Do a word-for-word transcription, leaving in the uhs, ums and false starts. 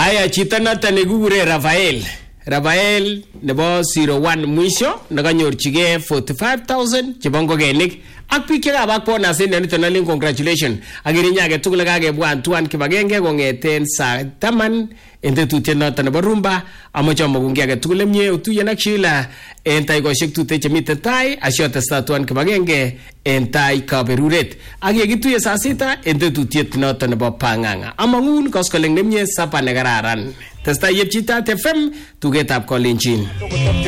Aya chito noton nekikure Rafael Rafael nebo zero one mwisho nakanyorchige forty-five thousand chebo ngokenik ak biik chekabak bonus en nito nalin congratulations akirinya age tugul kakebwan tuan kibagenge kongeten saa taman en tetutiet noton nebo rumba amoche amokungi age tugul emye utuyen ak Sheila en taikoshek tute chemiten tai asiotesta tuan kibagenge en tai kaberuret ak yekituye saa sita en tetutiet noton nebo panganga amangun koskoleng nemye sapa nekararan testa yepchita F M tugetab Kolenjin.